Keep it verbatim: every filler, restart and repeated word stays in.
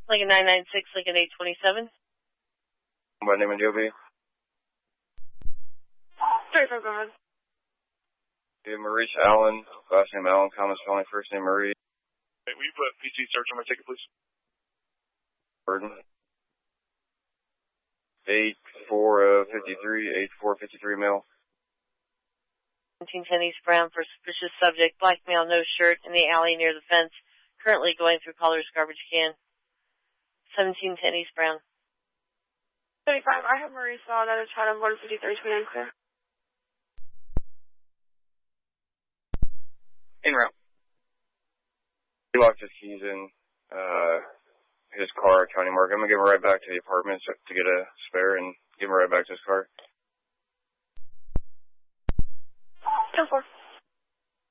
Lincoln nine nine six, Lincoln eight twenty-seven. By name and D O B? Sorry, go ahead. Yeah, Maurice Allen, last name Allen, common spelling, first name Marie. Hey, will you put P C search on my ticket, please? Burden. eight four fifty-three, eight four fifty-three male. seventeen ten East Brown for suspicious subject, black male, no shirt, in the alley near the fence, currently going through caller's garbage can. seventeen ten East Brown. thirty-five, I have Maurice on at a Chatham one fifty-three twenty-nine clear. In route. He locked his keys in uh, his car at County Mark. I'm going to give him right back to the apartment to get a spare and give him right back to his car. ten four.